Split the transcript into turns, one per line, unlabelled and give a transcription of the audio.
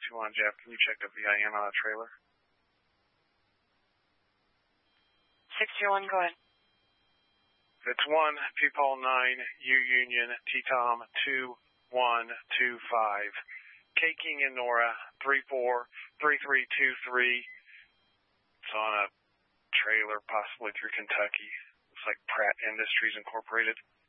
621 Jeff, can you check the VIN on a trailer?
621, go ahead.
It's 1 P-Paul 9 U Union T-Tom 2125. Caking in Nora 343323. It's on a trailer possibly through Kentucky. Looks like Pratt Industries Incorporated.